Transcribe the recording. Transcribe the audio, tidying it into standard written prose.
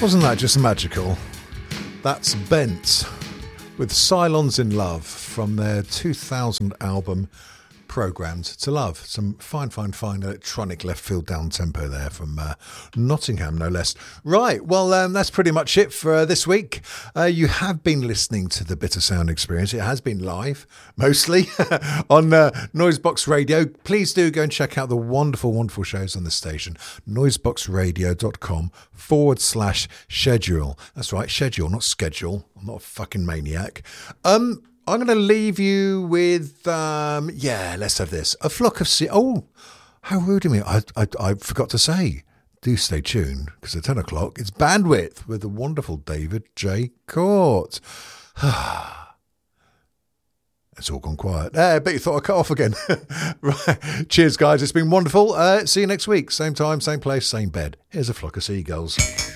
Wasn't that just magical? That's Bent with Cylons in Love from their 2000 album Programmed to Love. Some fine electronic left field down tempo there from Nottingham, no less. Right, well, that's pretty much it for this week. You have been listening to the Bitter Sound Experience. It has been live, mostly, on Noisebox Radio. Please do go and check out the wonderful shows on the station. Noiseboxradio.com/schedule. That's right, schedule, not schedule. I'm not a fucking maniac. I'm going to leave you with, let's have this. A flock of sea. Oh, how rude of me. I forgot to say, do stay tuned, because at 10 o'clock, it's Bandwidth with the wonderful David J. Court. It's all gone quiet. I bet you thought I'd cut off again. Right. Cheers, guys. It's been wonderful. See you next week. Same time, same place, same bed. Here's a flock of seagulls.